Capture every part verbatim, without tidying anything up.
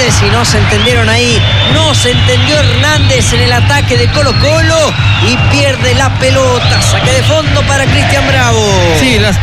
Hernández y no se entendieron ahí. No se entendió Hernández en el ataque de Colo Colo y pierde la pelota. Saque de fondo para Cristian Bravo. Sí, las...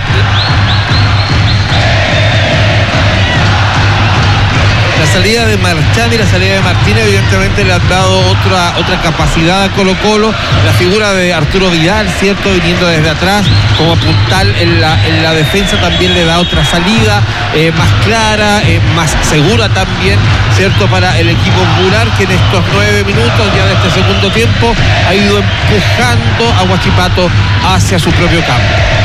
La salida de Marchán y la salida de Martínez evidentemente le han dado otra, otra capacidad a Colo Colo. La figura de Arturo Vidal, cierto, viniendo desde atrás como puntal en la, en la defensa también le da otra salida eh, más clara, eh, más segura también, cierto, para el equipo popular, que en estos nueve minutos ya de este segundo tiempo ha ido empujando a Huachipato hacia su propio campo.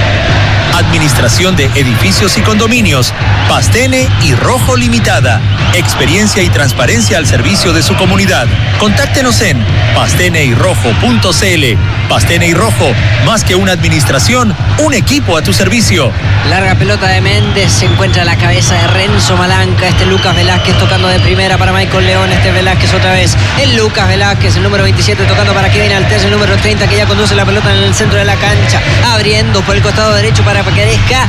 Administración de Edificios y Condominios, Pastene y Rojo Limitada. Experiencia y transparencia al servicio de su comunidad. Contáctenos en pastene y rojo punto c l. Pastene y Rojo, más que una administración, un equipo a tu servicio. Larga pelota de Méndez, se encuentra la cabeza de Renzo Malanca. Este Lucas Velázquez tocando de primera para Michael León. Este Velázquez otra vez. El Lucas Velázquez, el número veintisiete, tocando para Kevin Altés, el número treinta, que ya conduce la pelota en el centro de la cancha. Abriendo por el costado derecho para que aparezca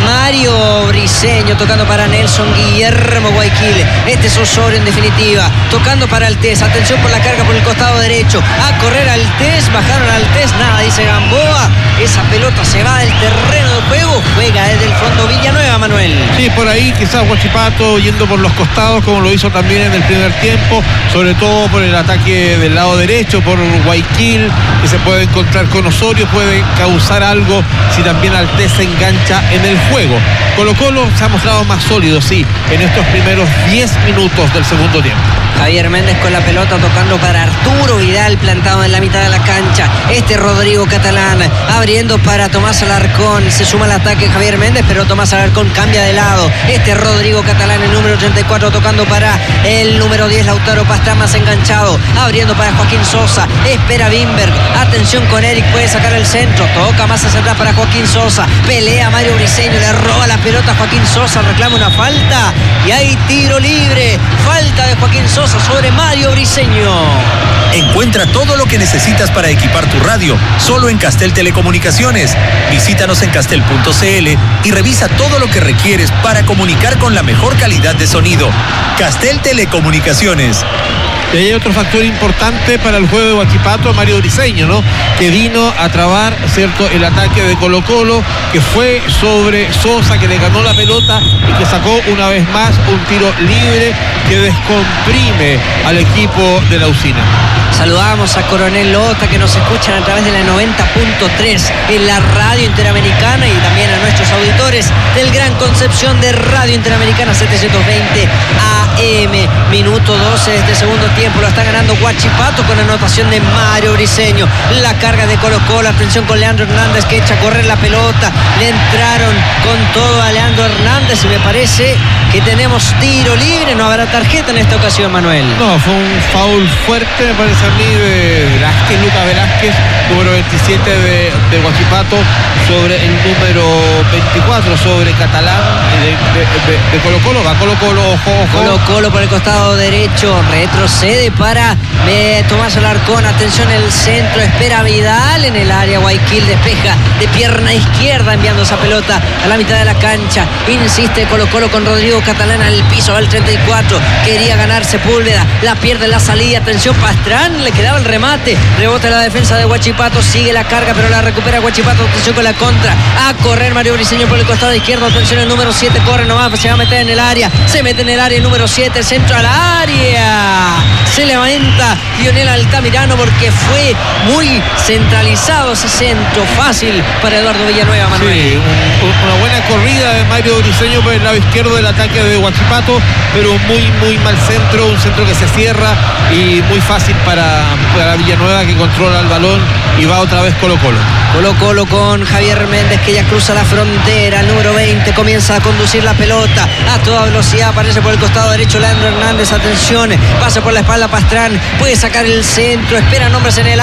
Mario Briseño, tocando para Nelson Guillermo Guayquil. Este es Osorio en definitiva, tocando para Altés. Atención por la carga por el costado derecho. A correr Altés, bajaron a Altés, nada, dice Gamboa. Esa pelota se va del terreno de juego, juega desde el fondo Villanueva, Manuel. Sí, por ahí quizás Huachipato yendo por los costados, como lo hizo también en el primer tiempo, sobre todo por el ataque del lado derecho, por Guayquil, que se puede encontrar con Osorio, puede causar algo si también Altés se engancha en el juego. Colo Colo se ha mostrado más sólido, sí, en estos primeros diez minutos del segundo tiempo. Javier Méndez con la pelota tocando para Arturo Vidal, plantado en la mitad de la cancha. Este Rodrigo Catalán abriendo para Tomás Alarcón. Se suma al ataque Javier Méndez, pero Tomás Alarcón cambia de lado. Este Rodrigo Catalán, el número ochenta y cuatro, tocando para el número diez, Lautaro Pastrana, más enganchado. Abriendo para Joaquín Sosa. Espera Wimberg. Atención con Eric, puede sacar el centro. Toca más hacia atrás para Joaquín Sosa. Pelea Mario Briseño, le roba la pelota a Joaquín Sosa. Reclama una falta y hay tiro libre. Falta de Joaquín Sosa sobre Mario Briseño. Encuentra todo lo que necesitas para equipar tu radio solo en Castel Telecomunicaciones. Visítanos en castel punto c l y revisa todo lo que requieres para comunicar con la mejor calidad de sonido. Castel Telecomunicaciones. Y hay otro factor importante para el juego de Huachipato, Mario Briseño, ¿no? Que vino a trabar, ¿cierto?, el ataque de Colo Colo, que fue sobre Sosa, que le ganó la pelota y que sacó una vez más un tiro libre que descomprime al equipo de la Usina. Saludamos a Coronel Lota, que nos escuchan a través de la noventa punto tres en la Radio Interamericana, y también a nuestros auditores del Gran Concepción de Radio Interamericana setecientos veinte A M. Minuto doce de este segundo tiempo, lo está ganando Huachipato con anotación de Mario Briseño. La carga de Colo Colo, atención con Leandro Hernández, que echa a correr la pelota. Le entraron con todo a Leandro Hernández y me parece que tenemos tiro libre. No habrá tarjeta en esta ocasión, Manuel. No, fue un foul fuerte, me parece a mí, de Velázquez, Lucas Velázquez, número veintisiete de, de Huachipato, sobre el número veinticuatro, sobre Catalán de, de, de, de Colo Colo. Va Colo Colo, ojo, ojo. Colo Colo por el costado derecho, retrocede para eh, Tomás Alarcón. Atención el centro, espera Vidal en el área. Guayquil despeja de pierna izquierda, enviando esa pelota a la mitad de la cancha. Insiste Colo Colo con Rodrigo Catalán al piso, al treinta y cuatro. Quería ganar Sepúlveda, la pierde en la salida. Atención Pastrán, le quedaba el remate. Rebota la defensa de Huachipato, sigue la carga, pero la recupera Huachipato. Atención con la contra. A correr Mario Briseño por el costado izquierdo. Atención el número siete, corre nomás, se va a meter en el área. Se mete en el área el número siete, centro al área. Se levanta Lionel Altamirano porque fue muy centralizado ese centro. Fácil para Eduardo Villanueva, Manuel. Sí, un, una buena corrida de Mario Briseño por el lado izquierdo del ataque de Huachipato, pero muy, muy mal centro. Un centro que se cierra y muy fácil para, para Villanueva, que controla el balón y va otra vez Colo Colo. Colo Colo con Javier Méndez, que ya cruza la frontera. El número veinte comienza a conducir la pelota a toda velocidad. Aparece por el costado derecho Leandro Hernández. Atención, pasa por la espalda Pastrán. Puede sacar el centro. Espera nombres en el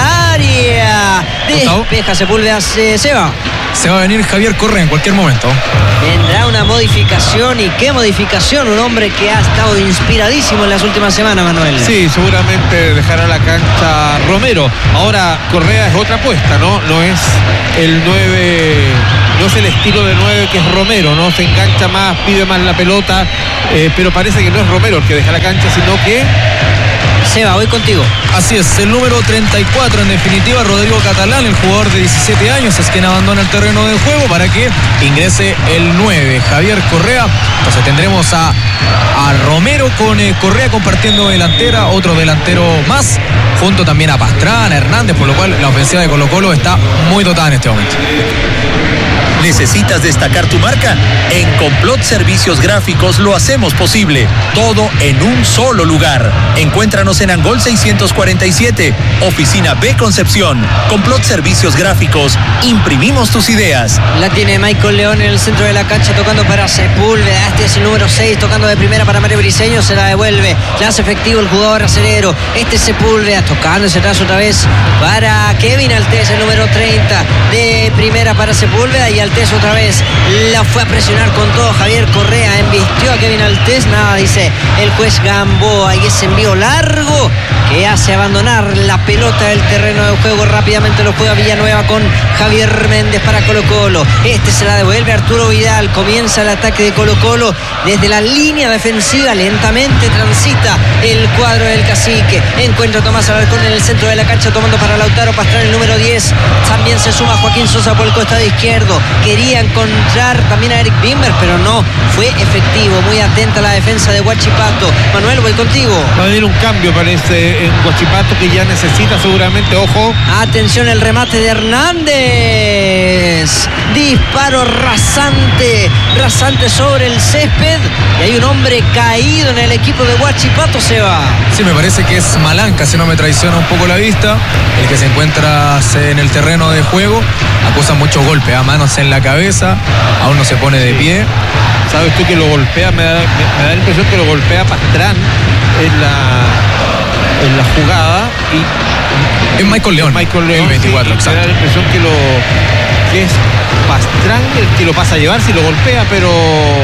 área. Despeja Sepúlveda. Se, se va. Se va a venir Javier Correa en cualquier momento. Vendrá una modificación, y qué modificación. Un hombre que ha estado inspiradísimo en las últimas semanas, Manuel. Sí, seguramente dejará la cancha Romero. Ahora Correa es otra apuesta, ¿no? No es el nueve no es el estilo de nueve que es Romero, ¿no? Se engancha más, pide más la pelota, eh, pero parece que no es Romero el que deja la cancha, sino que... Seba, voy contigo. Así es, el número treinta y cuatro en definitiva, Rodrigo Catalán, el jugador de diecisiete años, es quien abandona el terreno de juego para que ingrese el nueve, Javier Correa. Entonces tendremos a, a Romero con eh, Correa compartiendo delantera, otro delantero más, junto también a Pastrana, Hernández, por lo cual la ofensiva de Colo-Colo está muy dotada en este momento. ¿Necesitas destacar tu marca? En Complot Servicios Gráficos lo hacemos posible. Todo en un solo lugar. Encuéntranos en Angol seiscientos cuarenta y siete, Oficina B Concepción. Complot Servicios Gráficos. Imprimimos tus ideas. La tiene Michael León en el centro de la cancha tocando para Sepúlveda. Este es el número seis, tocando de primera para Mario Briseño. Se la devuelve. La hace efectivo el jugador acelero. Este es Sepúlveda tocando ese atrás otra vez para Kevin Altés, el número treinta. De primera para Sepúlveda y Altés otra vez la fue a presionar con todo Javier Correa, embistió a Kevin Altés, nada, dice el juez Gamboa, y ese envío largo que hace abandonar la pelota del terreno de juego. Rápidamente lo juega Villanueva con Javier Méndez para Colo-Colo. Este se la devuelve Arturo Vidal, comienza el ataque de Colo-Colo desde la línea defensiva, lentamente transita el cuadro del Cacique, encuentra a Tomás Alarcón en el centro de la cancha tomando para Lautaro Pastrana, el número diez. También se suma Joaquín Sosa por el costado izquierdo, quería encontrar también a Eric Bimber, pero no fue efectivo. Muy atenta la defensa de Huachipato. Manuel, voy contigo. Va a venir un cambio, parece, en Huachipato, que ya necesita seguramente, ojo. Atención, el remate de Hernández. Disparo rasante, rasante sobre el césped. Y hay un hombre caído en el equipo de Huachipato, Seba. Sí, me parece que es Malanca, si no me traiciona un poco la vista, el que se encuentra en el terreno de juego. Acusa mucho golpe, a manos en la cabeza, aún no se pone de pie. Sabes tú que lo golpea, me da, me, me da la impresión que lo golpea Pastrán en la, en la jugada. Y es Michael León. Es Michael León, el veinticuatro, sí, exacto. me da la impresión que, lo, que es Pastrán el que lo pasa a llevar, si lo golpea, pero...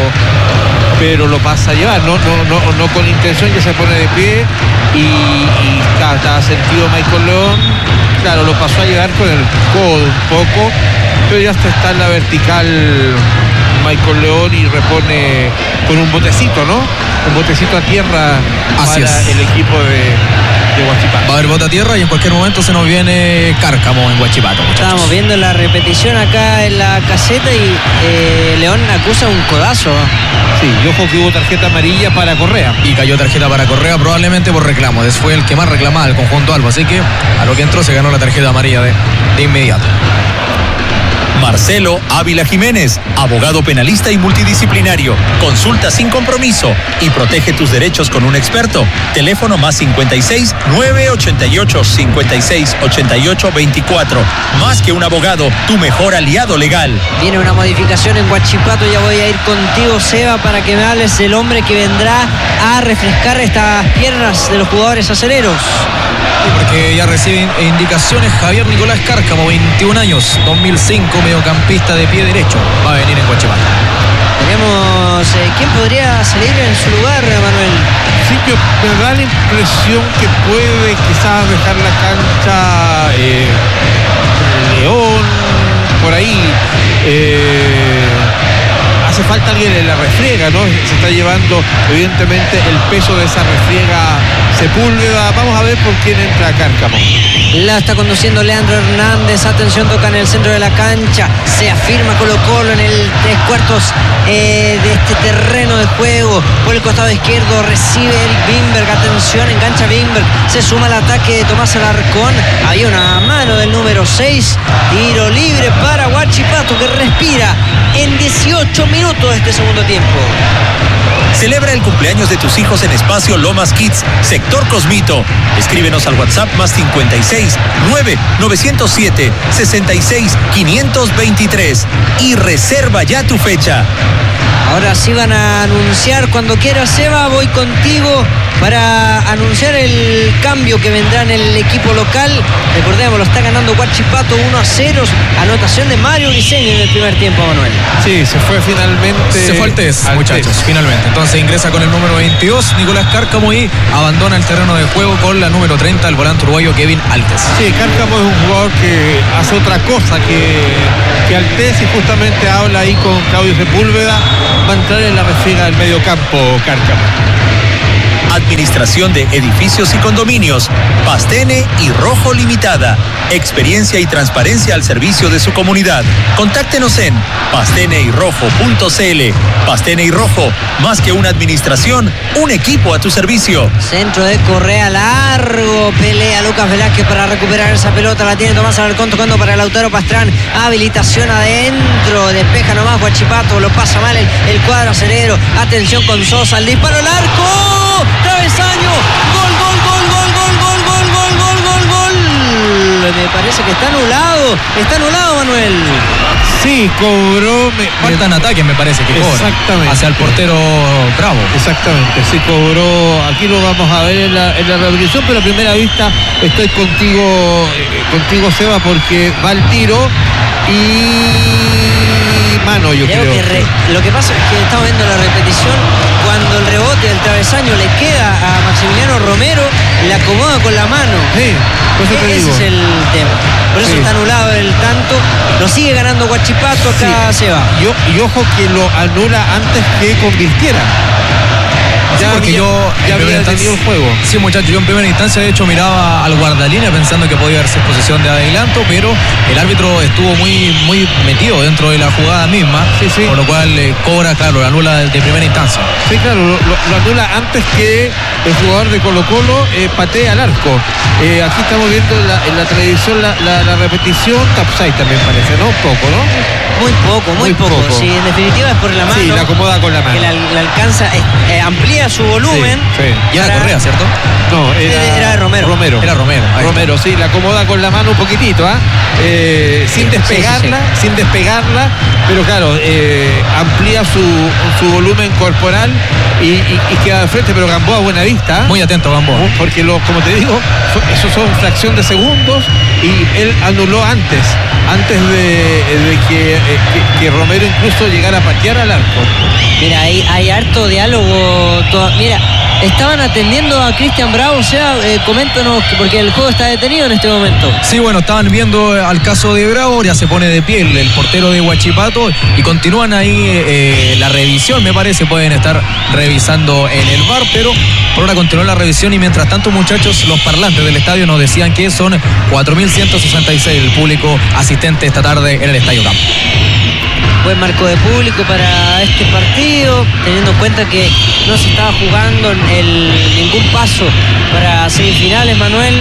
pero lo pasa a llevar, no, no, no, no con intención, ya se pone de pie y, y claro, estaba sentido Michael León, claro, lo pasó a llevar con el codo un poco, pero ya hasta está en la vertical Michael León y repone con un botecito, ¿no? Un botecito a tierra. Así para es. El equipo de, de Huachipato. Va a haber bota a tierra y en cualquier momento se nos viene Cárcamo en Huachipato, muchachos. Estábamos viendo la repetición acá en la caseta y eh, León acusa un codazo. Sí, y ojo que hubo tarjeta amarilla para Correa. Y cayó tarjeta para Correa probablemente por reclamo. Fue el que más reclamaba el conjunto Albo, así que a lo que entró se ganó la tarjeta amarilla de, de inmediato. Marcelo Ávila Jiménez, abogado penalista y multidisciplinario. Consulta sin compromiso y protege tus derechos con un experto. Teléfono más cincuenta y seis, nueve ochenta y ocho, cincuenta y seis, ochenta y ocho, veinticuatro. Más que un abogado, tu mejor aliado legal. Viene una modificación en Huachipato, ya voy a ir contigo, Seba, para que me hables del hombre que vendrá a refrescar estas piernas de los jugadores aceleros. Porque ya reciben indicaciones Javier Nicolás Cárcamo, veintiún años, dos mil cinco, mediocampista de pie derecho, va a venir en Huachipato. Tenemos, eh, ¿quién podría salir en su lugar, Manuel? Sí, que me da la impresión que puede quizás dejar la cancha eh, León, por ahí. Eh, hace falta alguien en la refriega, ¿no? Se está llevando evidentemente el peso de esa refriega Sepúlveda. Vamos a ver por quién entra Cárcamo. La está conduciendo Leandro Hernández. Atención, toca en el centro de la cancha. Se afirma Colo-Colo en el tres cuartos eh, de este terreno de juego. Por el costado izquierdo recibe Eric Bimberg. Atención, engancha Bimberg. Se suma al ataque de Tomás Alarcón. Había una mano del número seis. Tiro libre para Huachipato, que respira en dieciocho minutos de este segundo tiempo. Celebra el cumpleaños de tus hijos en Espacio Lomas Kids, Sector Cosmito. Escríbenos al WhatsApp más cincuenta y seis, nueve novecientos siete, sesenta y seis, quinientos veintitrés y reserva ya tu fecha. Ahora sí van a anunciar cuando quiera, Seba, voy contigo para para anunciar el cambio que vendrá en el equipo local. Recordemos, lo está ganando Huachipato uno a cero. Anotación de Mario Briceño en el primer tiempo, Manuel. Sí, se fue finalmente. Se fue al test, al muchachos, test. finalmente. Entonces ingresa con el número veintidós, Nicolás Cárcamo, y abandona el terreno de juego con la número treinta, el volante uruguayo Kevin Altes. Sí, Cárcamo es un jugador que hace otra cosa que, que Altes, y justamente habla ahí con Claudio Sepúlveda. Va a entrar en la refriega del medio campo, Cárcamo. Administración de Edificios y Condominios, Pastene y Rojo Limitada. Experiencia y transparencia al servicio de su comunidad. Contáctenos en pastene y rojo punto c l. Pastene y Rojo, más que una administración, un equipo a tu servicio. Centro de Correa largo, pelea Lucas Velázquez para recuperar esa pelota, la tiene Tomás Alarcón tocando para Lautaro Pastrán, habilitación adentro, despeja nomás Huachipato, lo pasa mal el, el cuadro acelero, atención con Sosa, el disparo al arco, travesaño, gol, gol, gol, gol, gol, gol, gol, gol, gol, gol, gol. Me parece que está anulado, está anulado, Manuel. Sí, cobró. Me, Falta en ataque, me parece que cobra. Exactamente. Hacia el portero Bravo. Exactamente, sí cobró. Aquí lo vamos a ver en la, en la repetición, pero a primera vista estoy contigo, eh, contigo, Seba, porque va el tiro y mano, yo creo. creo que re, lo que pasa es que estamos viendo la repetición, cuando el rebote del travesaño le queda a Maximiliano Romero, le acomoda con la mano. Sí, por eso te Ese digo. es el tema. Por eso Sí. está anulado el tanto. Lo sigue ganando Huachipato, acá Sí. se va. Y, y ojo que lo anula antes que convirtiera. Sí, porque había, yo ya en primera había tenido el juego. Sí, muchachos, yo en primera instancia de hecho miraba al guardalínea pensando que podía haberse posición de adelanto, pero el árbitro estuvo muy muy metido dentro de la jugada misma, Sí, sí. por lo cual eh, cobra, claro, la anula de, de primera instancia. Sí, claro, lo, lo- lo anula antes que el jugador de Colo Colo eh, patee al arco. Eh, aquí estamos viendo en la, en la televisión la, la, la repetición, Tapsay también parece, ¿no? Un poco, ¿no? Muy poco, muy, Muy poco. poco. Sí, en definitiva es por la mano. Sí, la acomoda con la mano. Que la, la alcanza, eh, eh, amplía su volumen. Sí, sí. Y era para- Correa, ¿cierto? No, era, Era de Romero. Romero. Era Romero. ahí está. Romero, sí, la acomoda con la mano un poquitito, ¿ah? Eh, sin Sí, despegarla, sí, sí. sin despegarla, pero claro, eh, amplía su, su volumen corporal y, y- y queda de frente, pero Gamboa a buena vista, ¿ah? Muy atento, Gamboa. Porque lo, como te digo, so- esos son fracción de segundos y él anuló antes, antes de, de que, eh, que- que Romero incluso llegara a patear al arco. Mira, hay, hay harto diálogo. toda- Mira, estaban atendiendo a Cristian Bravo, o sea, eh, coméntanos, porque el juego está detenido en este momento. Sí, bueno, estaban viendo eh, al caso de Bravo, ya se pone de pie el, el portero de Huachipato y continúan ahí eh, la revisión, me parece, pueden estar revisando en el V A R, pero por ahora continúa la revisión y mientras tanto, muchachos, los parlantes del estadio nos decían que son cuatro mil ciento sesenta y seis el público asistente esta tarde en el Estadio Campo. Buen marco de público para este partido, teniendo en cuenta que no se estaba jugando el, ningún paso para semifinales, Manuel.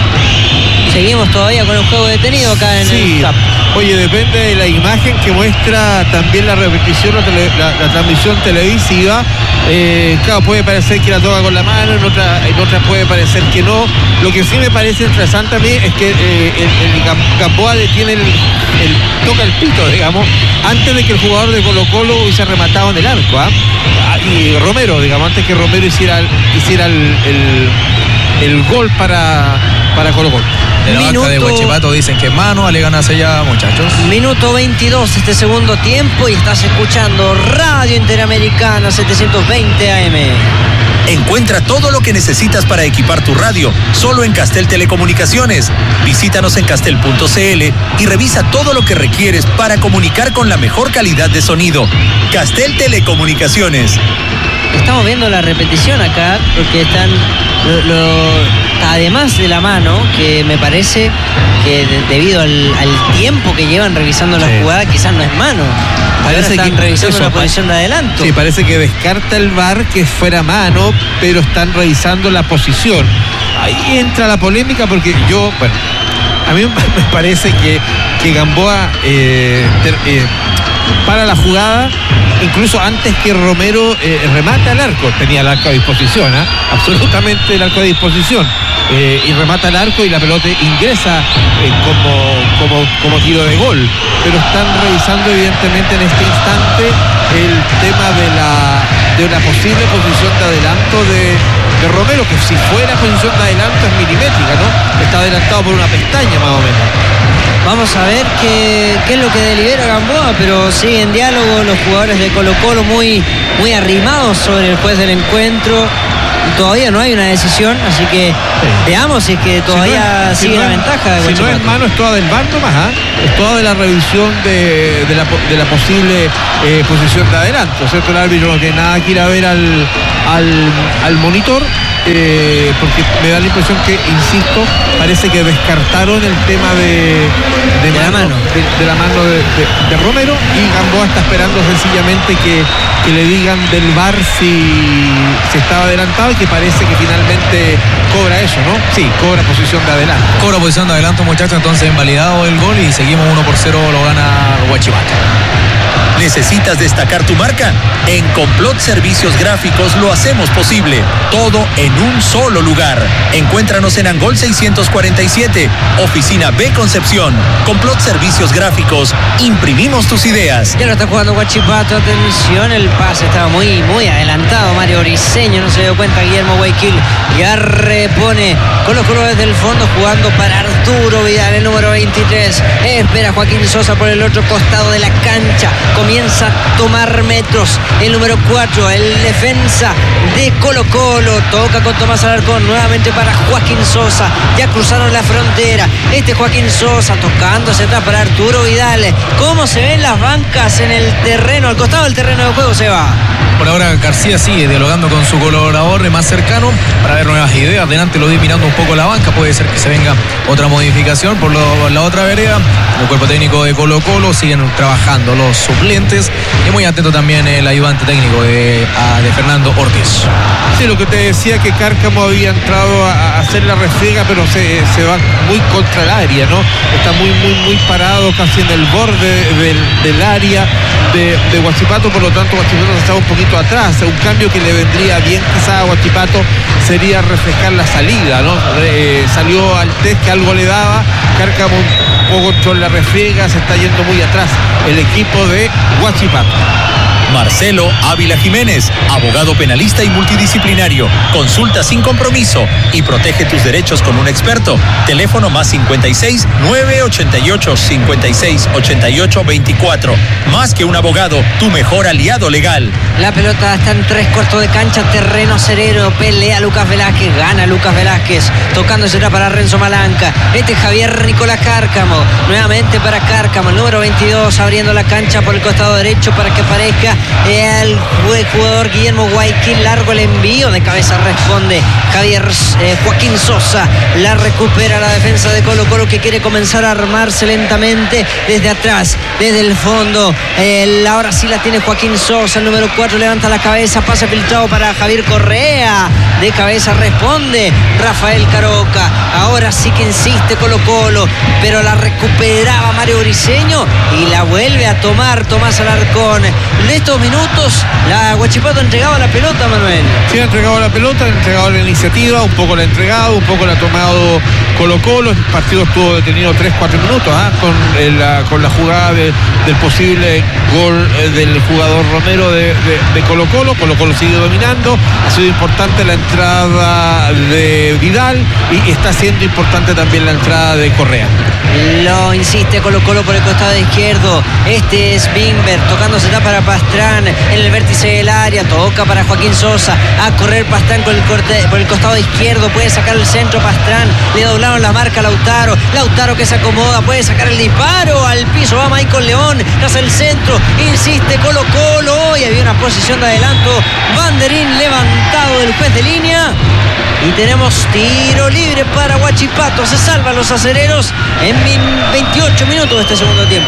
Seguimos todavía con el juego detenido acá en Sí, el C A P. oye, depende de la imagen que muestra también la repetición, la, tele- la- la transmisión televisiva. Eh, claro, puede parecer que la toca con la mano, en otra, en otra puede parecer que no. Lo que sí me parece interesante a mí es que eh, el, el Gam- Gamboa detiene el, el- toca el pito, digamos, antes de que el jugador de Colo Colo hubiese rematado en el arco. ¿ah? Ah, y Romero, digamos, antes que Romero hiciera, hiciera el, el- el gol para, para Colo Colo. De la banca de Minuto- Huachipato dicen que es mano, alegan hacia allá, muchachos. Minuto veintidós este segundo tiempo y estás escuchando Radio Interamericana setecientos veinte A M. Encuentra todo lo que necesitas para equipar tu radio solo en Castel Telecomunicaciones. Visítanos en castel punto c l y revisa todo lo que requieres para comunicar con la mejor calidad de sonido. Castel Telecomunicaciones. Estamos viendo la repetición acá porque están lo- lo- además de la mano, que me parece que de- debido al, al tiempo que llevan revisando la Sí. jugada quizás no es mano. Ahora Parece están que- revisando eso, la pa- posición de adelanto. Sí, parece que descarta el V A R que fuera mano, pero están revisando la posición. Ahí entra la polémica porque yo, bueno, a mí me parece que, que Gamboa eh, ter- eh, para la jugada, incluso antes que Romero eh, remata el arco. Tenía el arco a disposición, ¿ah? Absolutamente el arco a disposición. Eh, y remata el arco y la pelota ingresa eh, como, como, como tiro de gol. Pero están revisando evidentemente en este instante el tema de la, de una posible posición de adelanto de, de Romero, que si fuera posición de adelanto es milimétrica, ¿no? Está adelantado por una pestaña más o menos. Vamos a ver qué, qué es lo que delibera Gamboa, pero sí, en diálogo los jugadores de Colo Colo muy, muy arrimados sobre el juez del encuentro. Todavía no hay una decisión, así que sí. Veamos si es que todavía si no es, sigue si no la es, ventaja de Si no es mano, es toda del bar nomás, ¿eh? Es toda de la revisión de, de, la, de la posible eh, posición de adelanto, ¿cierto? El árbitro no tiene nada que ir a ver al, al, al monitor, eh, porque me da la impresión que, insisto, parece que descartaron el tema de, de, de mano, la mano de, de, la mano de, de, de Romero, y Gamboa está esperando sencillamente que, que le digan del V A R si, si estaba adelantado, y que parece que finalmente cobra eso, ¿no? Sí, cobra posición de adelanto. Cobra posición de adelanto, muchachos, entonces invalidado el gol y seguimos uno por cero, lo gana Huachipato. ¿Necesitas destacar tu marca? En Complot Servicios Gráficos lo hacemos posible. Todo en un solo lugar. Encuéntranos en Angol seiscientos cuarenta y siete, Oficina B Concepción. Complot Servicios Gráficos. Imprimimos tus ideas. Ya lo está jugando Huachipato. Atención, el pase estaba muy, muy adelantado. Mario Briseño no se dio cuenta. Guillermo Guayaquil ya repone con los colores del fondo, jugando para Arturo Vidal, el número veintitrés. Espera Joaquín Sosa por el otro costado de la cancha. Comienza a tomar metros el número cuatro, el defensa de Colo Colo. Toca con Tomás Alarcón, nuevamente para Joaquín Sosa. Ya cruzaron la frontera. Este Joaquín Sosa tocándose atrás para Arturo Vidal. ¿Cómo se ven las bancas en el terreno, al costado del terreno de juego, se va? Por ahora García sigue dialogando con su colaborador más cercano para ver nuevas ideas. Delante lo vi mirando un poco la banca, puede ser que se venga otra modificación. Por lo, la otra vereda, el cuerpo técnico de Colo Colo siguen trabajando los suplentes, y muy atento también el ayudante técnico de, a, de Fernando Ortiz. Sí, lo que te decía, que Cárcamo había entrado a, a hacer la refriega, pero se, se va muy contra el área, ¿no? Está muy, muy, muy parado, casi en el borde del, del área de, de Huachipato, por lo tanto Huachipato estaba un poquito atrás. Un cambio que le vendría bien quizá a Huachipato sería refrescar la salida, ¿no? Eh, salió al test que algo le daba, Cárcamo un poco con la refriega, se está yendo muy atrás el equipo de Huachipato. Marcelo Ávila Jiménez, abogado penalista y multidisciplinario. Consulta sin compromiso y protege tus derechos con un experto. Teléfono más cincuenta y seis, nueve ochenta y ocho, cincuenta y seis, ochenta y ocho, veinticuatro. Más que un abogado, tu mejor aliado legal. La pelota está en tres cuartos de cancha, terreno sereno, pelea Lucas Velázquez, gana Lucas Velázquez, tocándose atrás para Renzo Malanca. Este es Javier Nicolás Cárcamo, nuevamente para Cárcamo, el número veintidós, abriendo la cancha por el costado derecho para que aparezca el jugador Guillermo Guayaquil. Largo el envío, de cabeza responde Javier eh, Joaquín Sosa. La recupera la defensa de Colo Colo, que quiere comenzar a armarse lentamente desde atrás, desde el fondo. Eh, ahora sí la tiene Joaquín Sosa, el número cuatro, levanta la cabeza, pase filtrado para Javier Correa. De cabeza responde Rafael Caroca. Ahora sí que insiste Colo Colo, pero la recuperaba Mario Briseño y la vuelve a tomar Tomás Alarcón. En estos minutos la Huachipato ha entregado la pelota, Manuel. Sí, ha entregado la pelota, ha entregado la iniciativa, un poco la ha entregado, un poco la ha tomado Colo Colo. El partido estuvo detenido tres cuatro minutos ¿eh? con, el, la, con la jugada de, del posible gol eh, del jugador Romero de, de, de Colo Colo. Colo Colo sigue dominando. Ha sido importante la entrada de Vidal y está siendo importante también la entrada de Correa. Lo insiste Colo Colo por el costado izquierdo. Este es Bimber, tocándose está para Pastrán en el vértice del área. Toca para Joaquín Sosa. A correr Pastrán con el corte, por el costado izquierdo. Puede sacar el centro Pastrán. Le doblaron la marca a Lautaro. Lautaro que se acomoda. Puede sacar el disparo. Al piso va Michael León. Tras el centro. Insiste Colo Colo. Y había una posición de adelanto. Banderín levantado del juez de línea. Y tenemos tiro libre para Huachipato. Se salvan los acereros en veintiocho minutos de este segundo tiempo.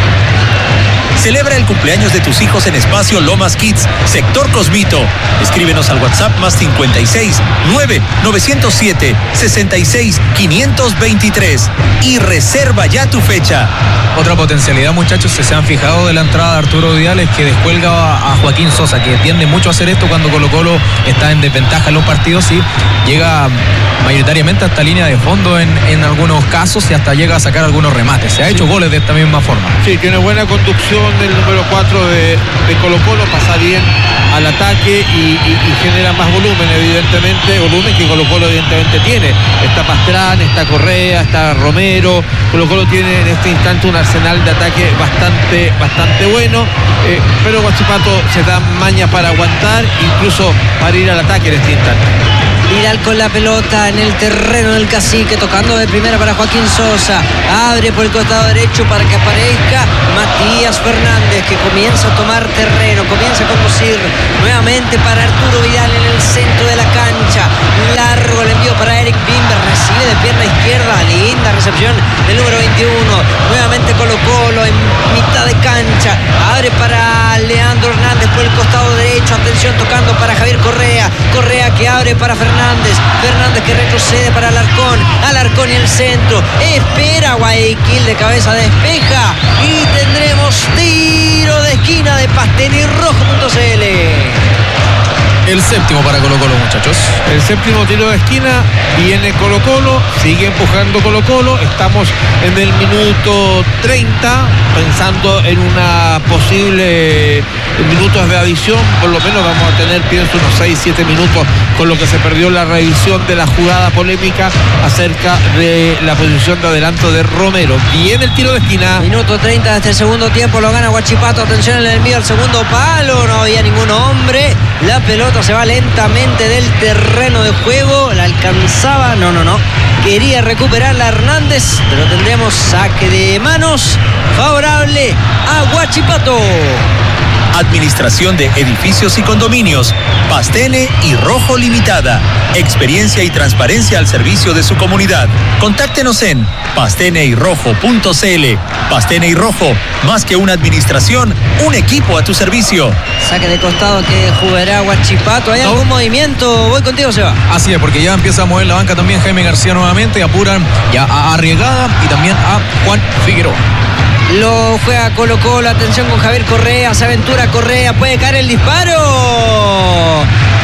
Celebra el cumpleaños de tus hijos en Espacio Lomas Kids, Sector Cosmito. Escríbenos al WhatsApp más cincuenta y seis, nueve novecientos siete, sesenta y seis, quinientos veintitrés y reserva ya tu fecha. Otra potencialidad, muchachos, si se han fijado de la entrada de Arturo Vidal, es que descuelga a Joaquín Sosa, que tiende mucho a hacer esto cuando Colo Colo está en desventaja en los partidos y llega mayoritariamente hasta línea de fondo en, en algunos casos y hasta llega a sacar algunos remates. Se ha hecho goles de esta misma forma. Sí, tiene buena conducción el número cuatro de, de Colo Colo, pasa bien al ataque y, y, y genera más volumen, evidentemente, volumen que Colo Colo evidentemente tiene. Está Pastrán, está Correa, está Romero. Colo Colo tiene en este instante un arsenal de ataque bastante, bastante bueno, eh, pero Huachipato se da maña para aguantar, incluso para ir al ataque en este instante. Vidal con la pelota en el terreno del Cacique, tocando de primera para Joaquín Sosa, abre por el costado derecho para que aparezca Matías Fernández, que comienza a tomar terreno, comienza a conducir nuevamente para Arturo Vidal en el centro de la cancha, largo el envío para Eric Bimber, recibe de pierna izquierda, linda recepción del número veintiuno, nuevamente Colo Colo en mitad de cancha, abre para Leandro Hernández por el costado derecho, atención tocando para Javier Correa, Correa que abre para Fernández, Fernández que retrocede para Alarcón, Alarcón y el centro, espera Guayaquil de cabeza, despeja y tendremos tiro de esquina de Pastene y Rojo punto c l. El séptimo para Colo Colo, muchachos. El séptimo tiro de esquina, viene Colo Colo, sigue empujando Colo Colo, estamos en el minuto treinta, pensando en una posible minutos de adición, por lo menos vamos a tener, pienso, unos seis siete minutos, con lo que se perdió la revisión de la jugada polémica acerca de la posición de adelanto de Romero. Viene el tiro de esquina. Minuto treinta de este segundo tiempo, lo gana Huachipato, atención en el envío al segundo palo, no había ningún hombre, la pelota se va lentamente del terreno de juego, la alcanzaba, no, no, no, quería recuperarla Hernández, pero tendremos saque de manos favorable a Huachipato. Administración de Edificios y Condominios, Pastene y Rojo Limitada. Experiencia y transparencia al servicio de su comunidad. Contáctenos en pastene y rojo punto c l. Pastene y Rojo, más que una administración, un equipo a tu servicio. Saque de costado que jugará Huachipato. ¿Hay no. algún movimiento? Voy contigo, Seba. Así es, porque ya empieza a mover la banca también Jaime García nuevamente. Apuran ya a Arriagada y también a Juan Figueroa. Lo juega Colo Colo, atención con Javier Correa, se aventura Correa, puede caer el disparo.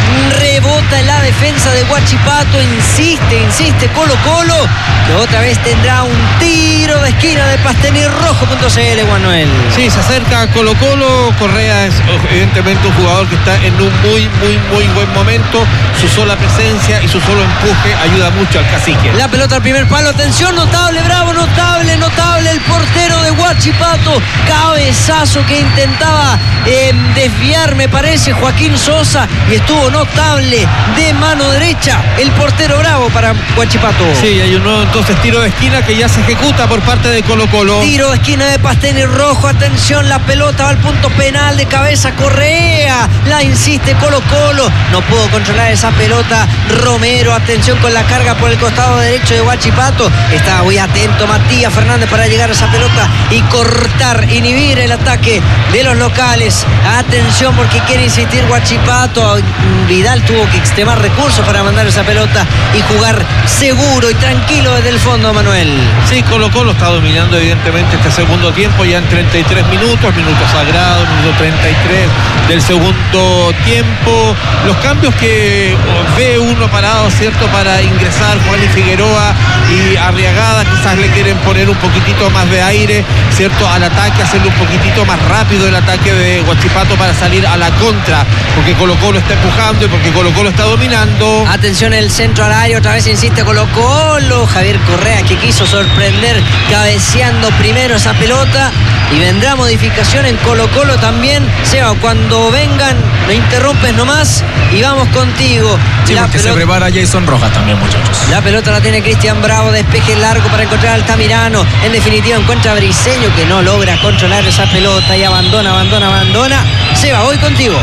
Rebota en la defensa de Huachipato, insiste, insiste Colo Colo, que otra vez tendrá un tiro de esquina de Pastene Rojo punto c l, Manuel. Sí, se acerca a Colo Colo, Correa es evidentemente un jugador que está en un muy, muy, muy buen momento, su sola presencia y su solo empuje ayuda mucho al Cacique. La pelota al primer palo, atención, notable, bravo, notable, notable, el portero de Huachipato, cabezazo que intentaba eh, desviar, me parece, Joaquín Sosa, y estuvo notable de mano derecha el portero bravo para Huachipato. Sí, hay un nuevo entonces tiro de esquina que ya se ejecuta por parte de Colo Colo. Tiro de esquina de Pastene Rojo, atención, la pelota va al punto penal, de cabeza Correa, la insiste Colo Colo, no pudo controlar esa pelota Romero, atención con la carga por el costado derecho de Huachipato, estaba muy atento Matías Fernández para llegar a esa pelota y cortar, inhibir el ataque de los locales. Atención porque quiere insistir Huachipato, Vidal tuvo que extremar recursos para mandar esa pelota y jugar seguro y tranquilo desde el fondo, Manuel. Sí, Colo Colo está dominando evidentemente este segundo tiempo, ya en treinta y tres minutos, minuto sagrado, minuto treinta y tres del segundo tiempo. Los cambios que ve uno parado, ¿cierto? Para ingresar Juan y Figueroa y Arriagada, quizás le quieren poner un poquitito más de aire, ¿cierto? Al ataque, hacerle un poquitito más rápido el ataque de Huachipato para salir a la contra, porque Colo Colo está empujando y porque Colo Colo está dominando. Atención el centro al área, otra vez insiste Colo Colo, Javier Correa que quiso sorprender cabeceando primero esa pelota y vendrá modificación en Colo Colo también. Seba, cuando vengan lo interrumpes nomás y vamos contigo. Sí, porque pelota... se prepara Jason Rojas también, muchachos. La pelota la tiene Cristian Bravo, despeje largo para encontrar al Tamirano, en definitiva encuentra a Briseño que no logra controlar esa pelota y abandona, abandona, abandona. Seba, voy contigo.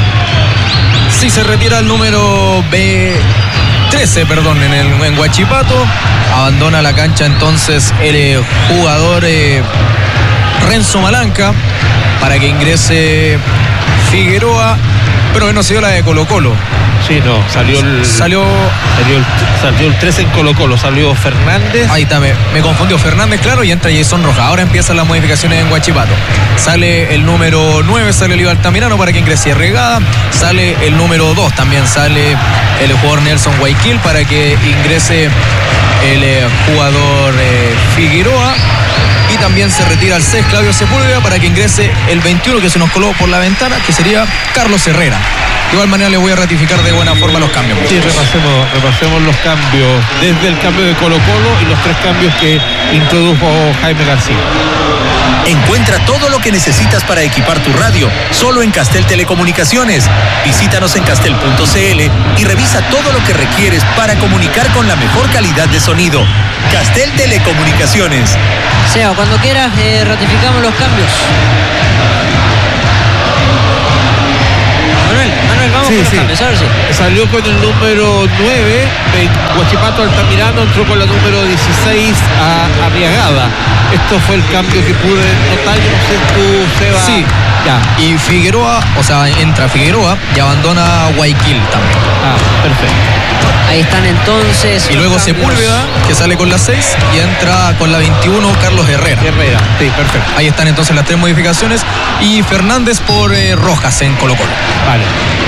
Sí, se retira el número B trece, perdón, en, el, en Huachipato. Abandona la cancha entonces el eh, jugador eh, Renzo Malanca para que ingrese Figueroa, pero no se dio la de Colo Colo. Sí, no, salió el salió, salió, el, salió el trece en Colo Colo, salió Fernández. Ahí está, me, me confundió Fernández, claro, y entra Jason Rojas. Ahora empiezan las modificaciones en Huachipato. Sale el número nueve, sale Oliver Altamirano para que ingrese Regada. Sale el número dos, también sale el jugador Nelson Guayaquil para que ingrese el eh, jugador eh, Figueroa. y también se retira el seis Claudio Sepúlveda para que ingrese el veintiuno que se nos coló por la ventana, que sería Carlos Herrera. De igual manera les voy a ratificar de buena forma los cambios. Sí, repasemos, repasemos los cambios, desde el cambio de Colo Colo y los tres cambios que introdujo Jaime García. Encuentra todo lo que necesitas para equipar tu radio solo en Castel Telecomunicaciones. Visítanos en castel punto c l y revisa todo lo que requieres para comunicar con la mejor calidad de sonido. Castel Telecomunicaciones. Seba, cuando quieras eh, ratificamos los cambios. Manuel, Manuel, vamos Sí, con los sí. cambios, a ver si. Salió con el número nueve, Huachipato Altamirano, entró con la número dieciséis a Arriagada. Esto fue el cambio que pude notar, yo no sé tú, Seba. Sí, Ya. y Figueroa, o sea, entra Figueroa y abandona Guayaquil también. Ah, perfecto. Ahí están entonces. Y los luego cambios. Sepúlveda, que sale con la seis, y entra con la veintiuno Carlos Herrera. Herrera, sí, perfecto. Ahí están entonces las tres modificaciones. Y Fernández por eh, Rojas en Colo Colo. Vale.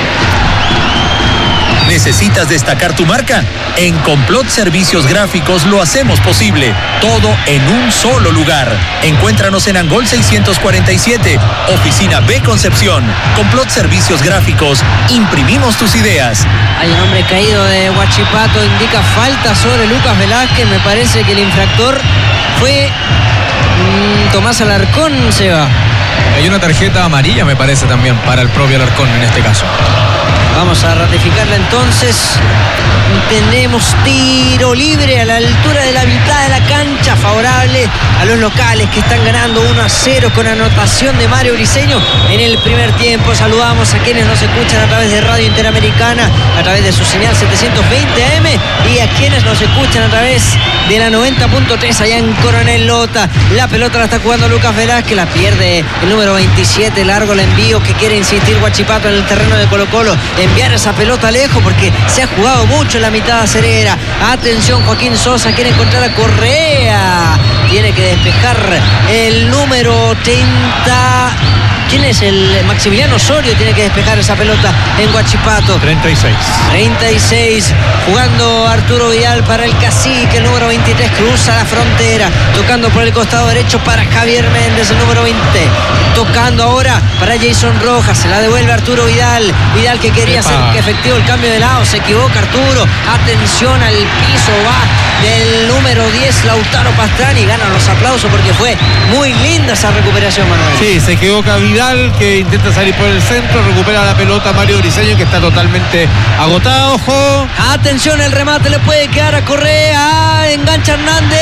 ¿Necesitas destacar tu marca? En Complot Servicios Gráficos lo hacemos posible. Todo en un solo lugar. Encuéntranos en Angol seiscientos cuarenta y siete, Oficina B Concepción. Complot Servicios Gráficos. Imprimimos tus ideas. Hay un hombre caído de Huachipato, indica falta sobre Lucas Velázquez. Me parece que el infractor fue mmm, Tomás Alarcón, Seba. Hay una tarjeta amarilla, me parece, también para el propio Alarcón en este caso. Vamos a ratificarla entonces. Tenemos tiro libre a la altura de la mitad de la cancha, favorable a los locales que están ganando uno a cero con anotación de Mario Briceño en el primer tiempo. Saludamos a quienes nos escuchan a través de Radio Interamericana, a través de su señal setecientos veinte A M, y a quienes nos escuchan a través de la noventa punto tres allá en Coronel Lota. La pelota la está jugando Lucas Velázquez, la pierde el número veintisiete, largo el envío que quiere insistir Huachipato en el terreno de Colo Colo, enviar esa pelota lejos porque se ha jugado mucho en la mitad acerera. Atención, Joaquín Sosa quiere encontrar a Correa, tiene que despejar el número treinta. ¿Quién es? El Maximiliano Osorio tiene que despejar esa pelota en Huachipato. treinta y seis. treinta y seis, jugando Arturo Vidal para el Cacique, el número veintitrés cruza la frontera, tocando por el costado derecho para Javier Méndez, el número veinte, tocando ahora para Jason Rojas, se la devuelve Arturo Vidal, Vidal que quería Epa. hacer efectivo el cambio de lado, se equivoca Arturo, atención al piso, va del número diez Lautaro Pastrani, gana los aplausos porque fue muy linda esa recuperación, Manuel. Sí, se equivoca Vidal, que intenta salir por el centro, recupera la pelota Mario Briceño, que está totalmente agotado. Ojo. Atención, el remate le puede quedar a Correa, engancha Hernández,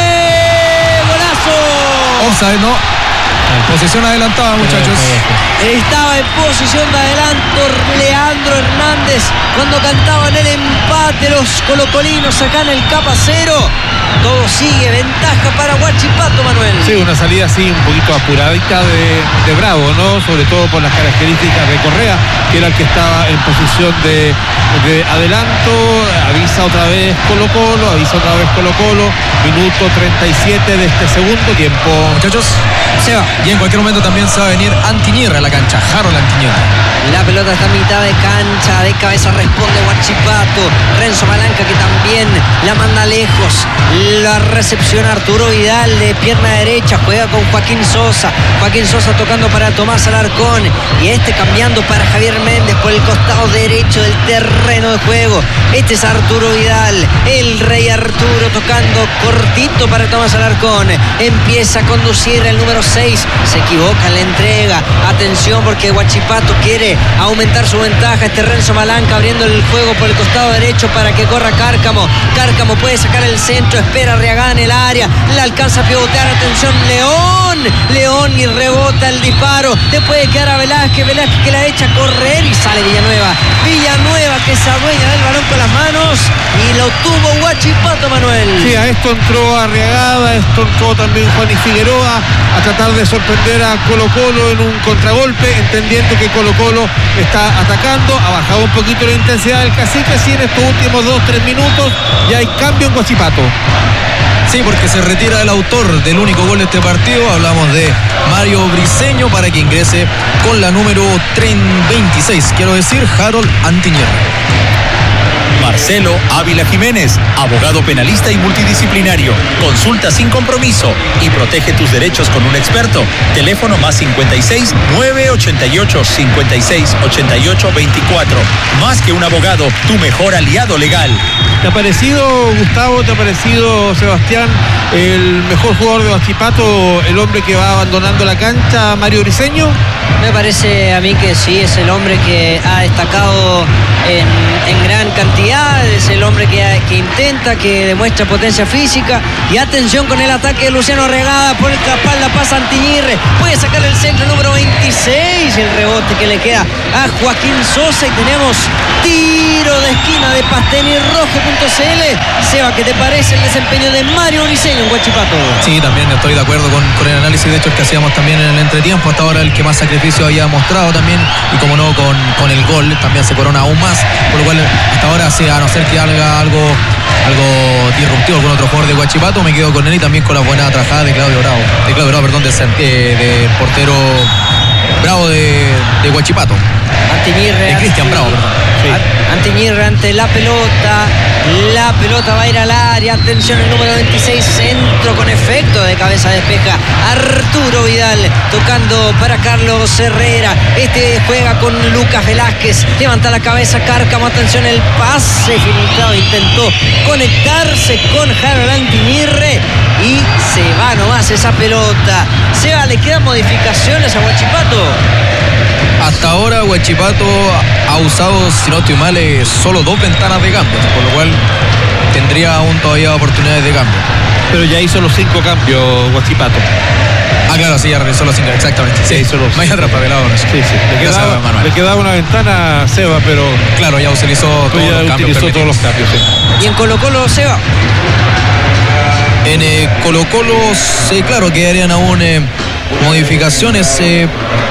golazo. Offside, ¿no? Posición adelantada, muchachos. Estaba en posición de adelanto Leandro Hernández cuando cantaban el empate los colocolinos acá en el Capa Cero. Todo sigue, ventaja para Huachipato, Manuel. Sí, una salida así un poquito apuradita de, de Bravo, ¿no? Sobre todo por las características de Correa, que era el que estaba en posición de, de adelanto. Avisa otra vez Colo Colo, avisa otra vez Colo Colo. Minuto treinta y siete de este segundo tiempo. Muchachos, se va. Y en cualquier momento también se va a venir Antiñerra a la cancha. Harold Antiñerra. La pelota está a mitad de cancha, de cabeza responde Huachipato. Renzo Malanca que también la manda lejos. La recepción Arturo Vidal de pierna derecha, juega con Joaquín Sosa. Joaquín Sosa tocando para Tomás Alarcón. Y este cambiando para Javier Méndez por el costado derecho del terreno de juego. Este es Arturo Vidal, el rey Arturo tocando cortito para Tomás Alarcón. Empieza a conducir el número seis. Se equivoca en la entrega. Atención porque Huachipato quiere aumentar su ventaja. Este Renzo Malanca abriendo el juego por el costado derecho para que corra Cárcamo. Cárcamo puede sacar el centro, espera Arriagada en el área, la alcanza a pivotear, atención León, León y rebota el disparo, le puede quedar a Velázquez, Velázquez que la echa a correr y sale Villanueva, Villanueva que se adueña del balón con las manos y lo tuvo Huachipato, Manuel. Sí, a esto entró Arriagada, a esto entró también Juan y Figueroa a tratar de sorprender a Colo Colo en un contragolpe, entendiendo que Colo Colo está atacando, ha bajado un poquito la intensidad del Cacique, sí, en estos últimos dos tres minutos ya hay cambio en Huachipato. Sí, porque se retira el autor del único gol de este partido. Hablamos de Mario Briceño para que ingrese con la número veintiséis, quiero decir, Harold Antiñerra. Marcelo Ávila Jiménez, abogado penalista y multidisciplinario. Consulta sin compromiso y protege tus derechos con un experto. Teléfono más cincuenta y seis, nueve ochenta y ocho, cincuenta y seis, ochenta y ocho, veinticuatro. Más que un abogado, tu mejor aliado legal. ¿Te ha parecido, Gustavo, te ha parecido, Sebastián, el mejor jugador de Huachipato, el hombre que va abandonando la cancha, Mario Briceño? Me parece a mí que sí, es el hombre que ha destacado en, en gran cantidad, es el hombre que, que intenta, que demuestra potencia física. Y atención con el ataque de Luciano Regada, por el espalda pasa Antiñirre, puede sacar el centro número veintiséis, el rebote que le queda a Joaquín Sosa y tenemos tiro de esquina de Pastene y Rojo punto c l. Seba, ¿qué te parece el desempeño de Mario Briceño en Huachipato? Sí, también estoy de acuerdo con, con el análisis, de hecho, el que hacíamos también en el entretiempo. Hasta ahora el que más sacrificio había mostrado también, y como no, con, con el gol también se corona aún más, por lo cual hasta ahora, sí, a no ser que haga algo algo disruptivo con otro jugador de Huachipato, me quedo con él, y también con la buena atajada de Claudio Bravo, de Claudio Bravo, perdón, de, eh, de portero Bravo de, de Huachipato. Antiñirre. De Cristian Bravo, perdón. Sí. Antiñirre ante la pelota, la pelota va a ir al área, atención el número veintiséis, centro con efecto de cabeza, despeja Arturo Vidal, tocando para Carlos Herrera, este juega con Lucas Velázquez, levanta la cabeza Cárcamo, atención el pase filtrado, intentó conectarse con Harold Antiñirre y se va nomás esa pelota. Seba, ¿le quedan modificaciones a Huachipato? Hasta ahora Huachipato ha usado, si no estoy mal, solo dos ventanas de cambio, por lo cual tendría aún todavía oportunidades de cambio. Pero ya hizo los cinco cambios Huachipato. Ah, claro, sí, ya realizó los cinco, exactamente. Sí, hizo los más atrás para el lado. Sí, sí. Le quedaba, le quedaba una ventana, Seba, pero claro, ya utilizó todos ya los cambios. Utilizó todos los cambios, sí. ¿Y en Colo Colo, Seba? En eh, Colo Colo, sí, claro, quedarían aún eh, modificaciones. Eh,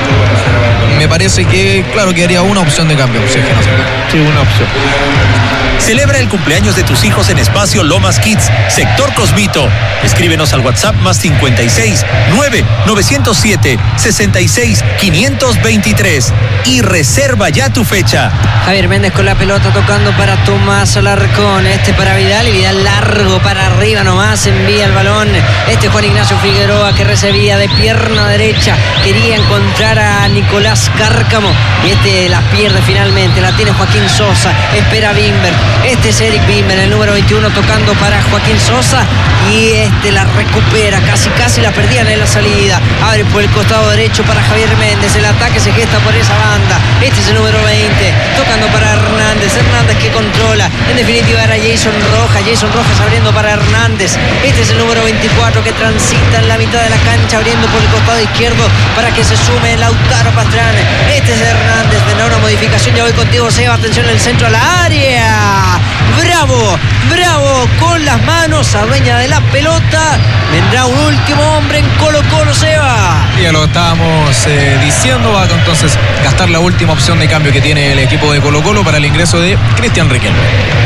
me parece que, claro, quedaría una opción de cambio. Si es que no se puede. Sí, una opción. Celebra el cumpleaños de tus hijos en Espacio Lomas Kids, Sector Cosmito. Escríbenos al WhatsApp más cincuenta y seis, nueve novecientos siete, sesenta y seis, quinientos veintitrés y reserva ya tu fecha. Javier Méndez con la pelota tocando para Tomás Alarcón, este para Vidal y Vidal largo para arriba nomás, envía el balón. Este Juan Ignacio Figueroa que recibía de pierna derecha, quería encontrar a Nicolás Cárcamo y este la pierde finalmente, la tiene Joaquín Sosa, espera Bimber. Este es Eric Bimber, el número veintiuno, tocando para Joaquín Sosa y este la recupera, casi casi la perdían en la salida. Abre por el costado derecho para Javier Méndez, el ataque se gesta por esa banda. Este es el número veinte, tocando para Hernández, Hernández que controla, en definitiva era Jason Rojas, Jason Rojas abriendo para Hernández. Este es el número veinticuatro que transita en la mitad de la cancha, abriendo por el costado izquierdo para que se sume Lautaro Pastrán. Este es Hernández, vendrá una modificación, ya voy contigo, Seba, atención en el centro al área. Bravo, Bravo con las manos, adueña de la pelota. Vendrá un último hombre en Colo Colo, Seba. Ya lo estábamos eh, diciendo, va a entonces gastar la última opción de cambio que tiene el equipo de Colo Colo para el ingreso de Cristian Riquelme.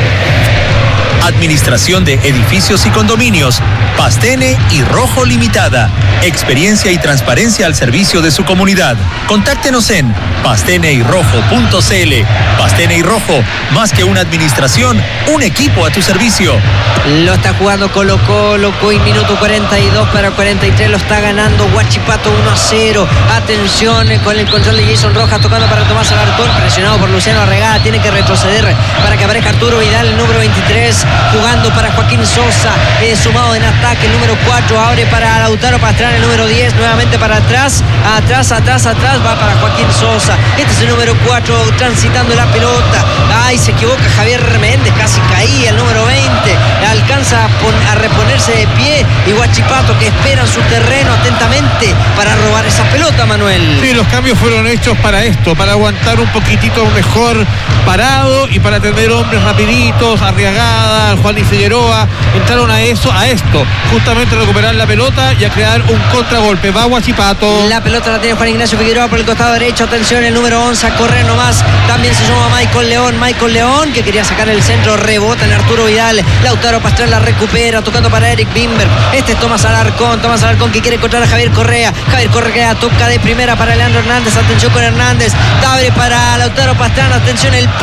Administración de Edificios y Condominios, Pastene y Rojo Limitada. Experiencia y transparencia al servicio de su comunidad. Contáctenos en pastene y rojo punto c l. Pastene y Rojo, más que una administración, un equipo a tu servicio. Lo está jugando Colo Colo, hoy minuto cuarenta y dos para cuarenta y tres, lo está ganando Huachipato uno a cero. Atención con el control de Jason Rojas, tocando para Tomás Alarcón, presionado por Luciano Arregada, tiene que retroceder para que aparezca Arturo Vidal, el número veintitrés, jugando para Joaquín Sosa, eh, sumado en ataque, el número cuatro, abre para Lautaro Pastrán, el número diez, nuevamente para atrás, atrás, atrás, atrás, va para Joaquín Sosa, este es el número cuatro, transitando la pelota, ay, se equivoca Javier Méndez, casi caía el número veinte, alcanza a, pon, a reponerse de pie, y Huachipato que espera en su terreno atentamente para robar esa pelota, Manuel. Sí, los cambios fueron hechos para esto, para aguantar un poquitito mejor parado y para tener hombres rapiditos, Arriagada, Juan y Figueroa, entraron a eso, a esto, justamente a recuperar la pelota y a crear un contragolpe. Va Huachipato. La pelota la tiene Juan Ignacio Figueroa por el costado derecho, atención, el número once a correr nomás, también se suma Michael León, Michael León que quería sacar el centro, rebota en Arturo Vidal, Lautaro Pastrán la recupera, tocando para Eric Bimber, Este es Tomás Alarcón. Tomás Alarcón que quiere encontrar a Javier Correa. Javier Correa toca de primera para Leandro Hernández. Atención con Hernández. Abre para Lautaro Pastrana. Atención el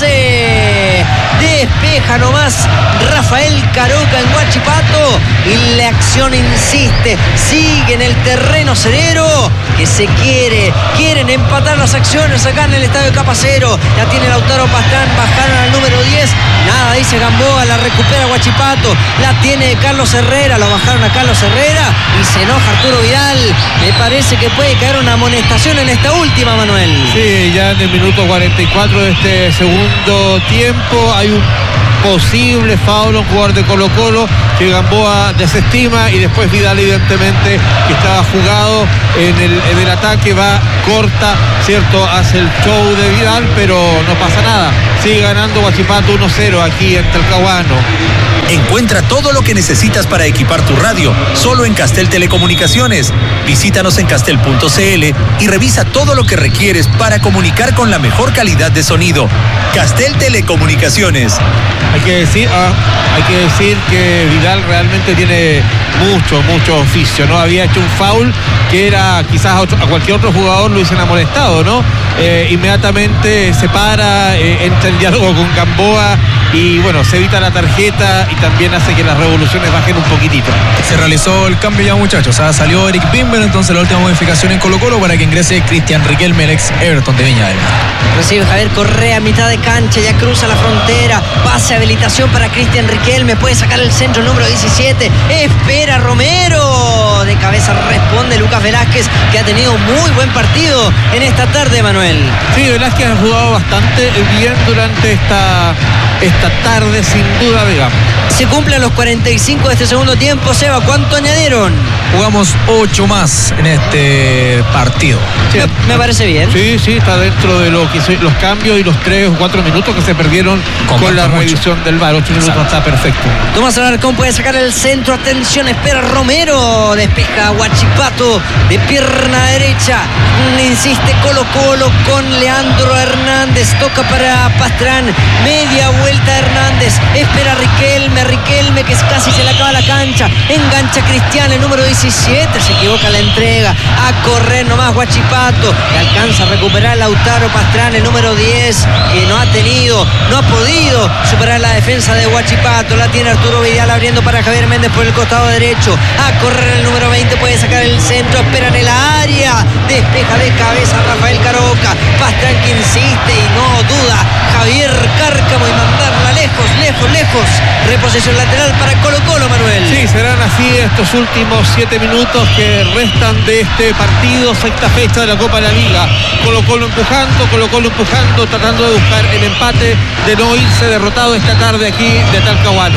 pase. Despeja nomás Rafael Caroca en Huachipato. Y la acción insiste. Sigue en el terreno cerero. Que se quiere. Quieren empatar las acciones acá en el estadio Capacero. La tiene Lautaro Pastrana. Bajaron al número diez. Nada, dice Gamboa. La recupera Huachipato. La tiene Carlos Herrera. Lo bajaron a Carlos Herrera. Y se enoja Arturo Vidal. Me parece que puede caer una amonestación en esta última, Manuel. Sí, ya en el minuto cuarenta y cuatro de este segundo tiempo hay un posible foul a un jugador de Colo Colo que Gamboa desestima, y después Vidal evidentemente, que estaba jugado en el, en el ataque, va, corta, cierto, hace el show de Vidal, pero no pasa nada, sigue ganando Huachipato uno cero aquí en Talcahuano. Encuentra todo lo que necesitas para equipar tu radio solo en Castel Telecomunicaciones. Visítanos en castel punto c l y revisa todo lo que requieres para comunicar con la mejor calidad de sonido. Castel Telecomunicaciones. Hay que decir, ah, hay que decir que Vidal realmente tiene mucho, mucho oficio, ¿no? Había hecho un foul que era quizás a, otro, a cualquier otro jugador lo hubiesen amonestado, ¿no? Eh, inmediatamente se para, eh, entra en diálogo con Gamboa y bueno, se evita la tarjeta y también hace que las revoluciones bajen un poquitito. Se realizó el cambio ya, muchachos. O sea, salió Eric Bimber, entonces la última modificación en Colo Colo para que ingrese Cristian Riquelme, el ex Everton de Viña del Mar. Recibe Javier Correa, mitad de cancha, ya cruza la frontera, pase habilitación para Cristian Riquelme, puede sacar el centro número diecisiete, espera Romero, de cabeza responde Lucas Velázquez, que ha tenido muy buen partido en esta tarde, Manuel. Sí, Velázquez ha jugado bastante bien durante esta, esta tarde, sin duda, digamos. Se cumplen los cuarenta y cinco de este segundo tiempo. Seba, ¿cuánto añadieron? Jugamos ocho más en este partido. Sí, me, me parece bien. Sí, sí, está dentro de lo que se, los cambios y los tres o cuatro minutos que se perdieron Comparto con la mucho. revisión del V A R. Ocho minutos. Exacto. Está perfecto. Tomás Alarcón puede sacar el centro. Atención, espera Romero. Despeja Huachipato de pierna derecha. Insiste Colo Colo con Leandro Hernández. Toca para Pastrán. Media vuelta Hernández. Espera Riquelme. Riquelme que casi se le acaba la cancha. Engancha Cristian, el número diecisiete. Se equivoca la entrega. A correr nomás Huachipato. Que alcanza a recuperar Lautaro Pastrán, el número diez. Que no ha tenido, no ha podido superar la defensa de Huachipato. La tiene Arturo Vidal abriendo para Javier Méndez por el costado derecho. A correr el número veinte. Puede sacar el centro. Espera en el área. Despeja de cabeza Rafael Caroca. Pastrán que insiste y no duda Javier Cárcamo y mandarla lejos, lejos, lejos. Reposición lateral para Colo Colo, Manuel. Sí, serán así estos últimos siete minutos que restan de este partido, sexta fecha de la Copa de la Liga. Colo Colo empujando, Colo Colo empujando, tratando de buscar el empate, de no irse derrotado esta tarde aquí de Talcahuano.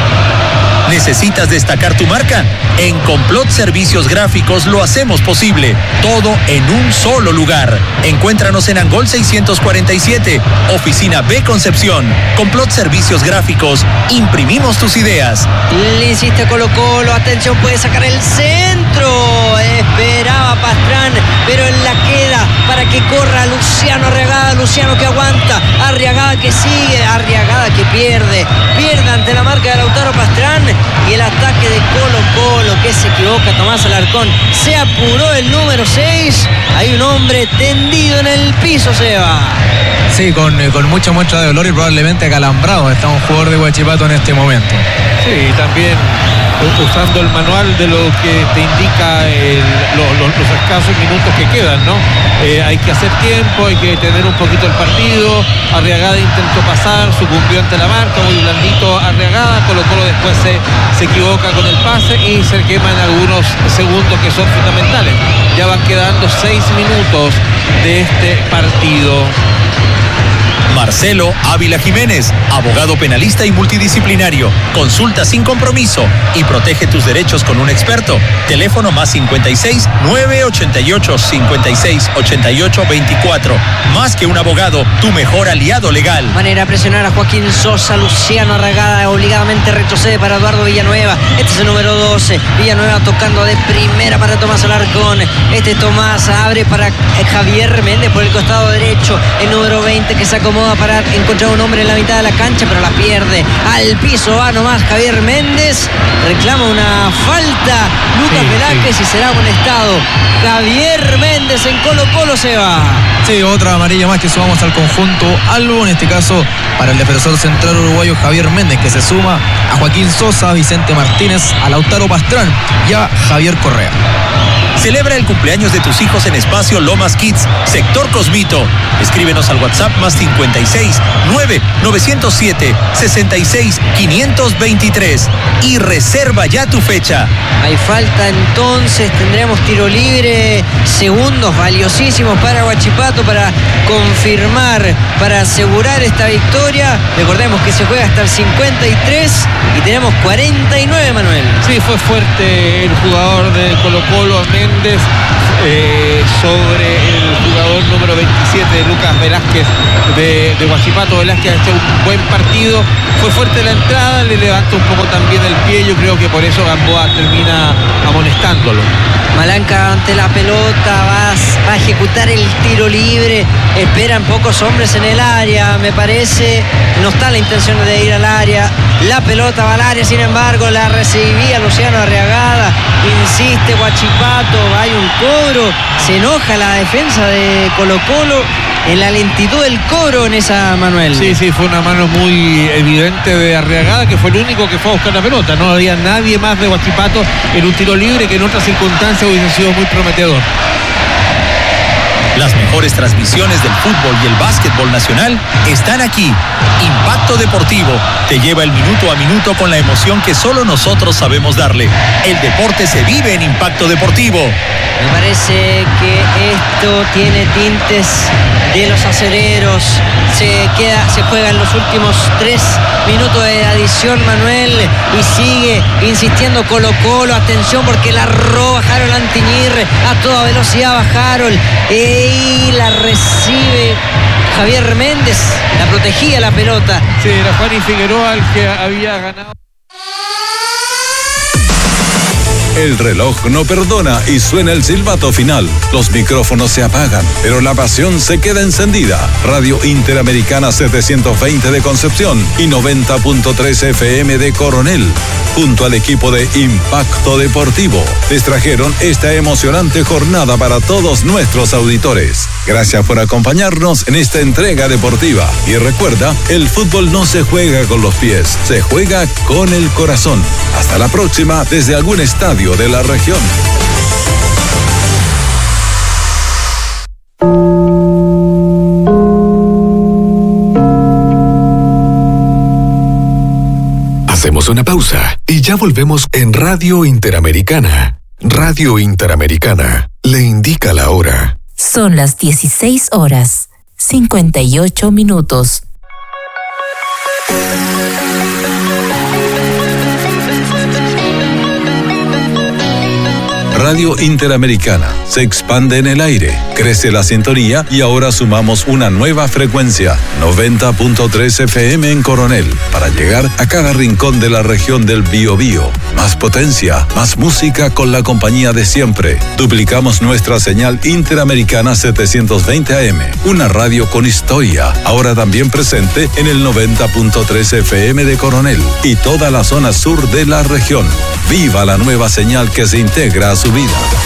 ¿Necesitas destacar tu marca? En Complot Servicios Gráficos lo hacemos posible. Todo en un solo lugar. Encuéntranos en Angol seiscientos cuarenta y siete, Oficina B Concepción. Complot Servicios Gráficos. Imprimimos tus ideas. Le insiste Colo Colo. Atención, puede sacar el centro. Esperaba Pastrán, pero en la queda para que corra Luciano Arriagada. Luciano que aguanta. Arriagada que sigue. Arriagada que pierde. Pierde ante la marca de Lautaro Pastrán. Y el ataque de Colo Colo que se equivoca Tomás Alarcón. Se apuró el número seis. Hay un hombre tendido en el piso, Seba. Sí, con, con mucha muestra de dolor y probablemente acalambrado. Está un jugador de Huachipato en este momento. Sí, también usando el manual de lo que te indica el, lo, lo, los escasos minutos que quedan, ¿no? Eh, hay que hacer tiempo, hay que tener un poquito el partido. Arriagada intentó pasar, sucumbió ante la marca, muy blandito Arriagada. Colo Colo después se, se equivoca con el pase y se queman algunos segundos que son fundamentales. Ya van quedando seis minutos de este partido. Marcelo Ávila Jiménez, abogado penalista y multidisciplinario. Consulta sin compromiso y protege tus derechos con un experto. Teléfono más cincuenta y seis, nueve ochenta y ocho, cincuenta y seis, ochenta y ocho, veinticuatro. Más que un abogado, tu mejor aliado legal. Manera a presionar a Joaquín Sosa. Luciano Arriagada obligadamente retrocede para Eduardo Villanueva. Este es el número doce. Villanueva tocando de primera para Tomás Alarcón. Este Tomás abre para Javier Méndez por el costado derecho. El número veinte que se acomoda acomoda para encontrar un hombre en la mitad de la cancha, pero la pierde. Al piso va nomás Javier Méndez. Reclama una falta Lucas sí, Velázquez sí. y será amonestado. Javier Méndez en Colo Colo se va. Sí, otra amarilla más que sumamos al conjunto albo, en este caso para el defensor central uruguayo Javier Méndez, que se suma a Joaquín Sosa, a Vicente Martínez, a Lautaro Pastrán y a Javier Correa. Celebra el cumpleaños de tus hijos en Espacio Lomas Kids, sector Cosmito. Escríbenos al WhatsApp más cincuenta y seis, nueve, novecientos siete, sesenta y seis, quinientos veintitrés y reserva ya tu fecha. Hay falta entonces, tendremos tiro libre, segundos valiosísimos para Huachipato para confirmar, para asegurar esta victoria. Recordemos que se juega hasta el cincuenta y tres y tenemos cuarenta y nueve, Manuel. Sí, fue fuerte el jugador de Colo Colo, Méndez, eh, sobre el jugador número veintisiete, Lucas Velázquez de, de Huachipato. Velázquez ha hecho un buen partido, fue fuerte la entrada, le levanta un poco también el pie, yo creo que por eso Gamboa termina amonestándolo. Malanca ante la pelota, va, va a ejecutar el tiro libre, esperan pocos hombres en el área, me parece, no está la intención de ir al área, la pelota va al área, sin embargo la recibía Luciano Arriagada, insiste Huachipato, hay un cobro, se enoja la defensa de Colo Colo en la lentitud del cobro en esa, Manuel. Sí, sí, fue una mano muy evidente de Arriagada, que fue el único que fue a buscar la pelota, no había nadie más de Huachipato en un tiro libre que en otras circunstancias hubiese sido muy prometedor. Las mejores transmisiones del fútbol y el básquetbol nacional están aquí. Impacto Deportivo te lleva el minuto a minuto con la emoción que solo nosotros sabemos darle. El deporte se vive en Impacto Deportivo. Me parece que esto tiene tintes de los acereros. Se queda, se juega en los últimos tres minutos de adición, Manuel, y sigue insistiendo Colo Colo. Atención porque la roba Harold Antiñir, a toda velocidad va Harold y la recibe Javier Méndez, la protegía la pelota. Sí, era Juan y Figueroa el que había ganado. El reloj no perdona y suena el silbato final. Los micrófonos se apagan, pero la pasión se queda encendida. Radio Interamericana setecientos veinte de Concepción y noventa punto tres F M de Coronel, junto al equipo de Impacto Deportivo, les trajeron esta emocionante jornada para todos nuestros auditores. Gracias por acompañarnos en esta entrega deportiva. Y recuerda, el fútbol no se juega con los pies, se juega con el corazón. Hasta la próxima desde algún estadio de la región. Hacemos una pausa y ya volvemos en Radio Interamericana. Radio Interamericana le indica la hora. Son las dieciséis horas, cincuenta y ocho minutos. Radio Interamericana se expande en el aire, crece la sintonía y ahora sumamos una nueva frecuencia, noventa punto tres F M en Coronel, para llegar a cada rincón de la región del Biobío. Más potencia, más música con la compañía de siempre. Duplicamos nuestra señal Interamericana setecientos veinte A M, una radio con historia, ahora también presente en el noventa punto tres F M de Coronel y toda la zona sur de la región. ¡Viva la nueva señal que se integra a su vida!